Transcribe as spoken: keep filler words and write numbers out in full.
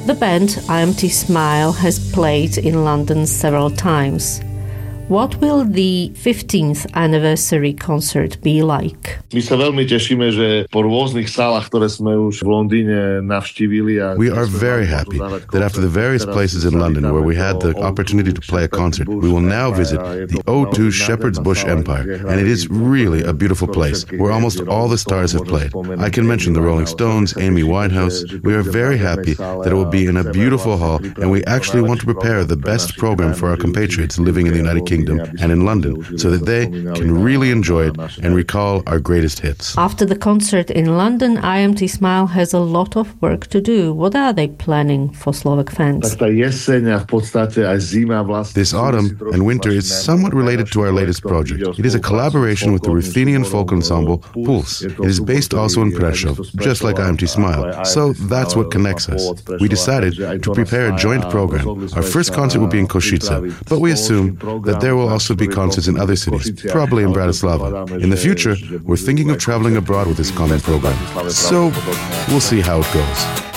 The band I M T Smile has played in London several times. What will the fifteenth anniversary concert be like? My sa veľmi tešíme, že po rôznych sálach, ktoré sme už v Londýne navštívili. We are very happy that after the various places in London where we had the opportunity to play a concert, we will now visit the O two Shepherd's Bush Empire, and it is really a beautiful place where almost all the stars have played. I can mention the Rolling Stones, Amy Winehouse. We are very happy that it will be in a beautiful hall, and we actually want to prepare the best program for our compatriots living in the United Kingdom and in London, so that they can really enjoy it and recall our greatest hits. After the concert in London, I M T Smile has a lot of work to do. What are they planning for Slovak fans? This autumn and winter is somewhat related to our latest project. It is a collaboration with the Ruthenian folk ensemble Puls. It is based also in Prešov, just like I M T Smile. So that's what connects us. We decided to prepare a joint program. Our first concert will be in Košice, but we assume that there will also be concerts in other cities, probably in Bratislava. In the future, we're thinking of traveling abroad with this common program. So we'll see how it goes.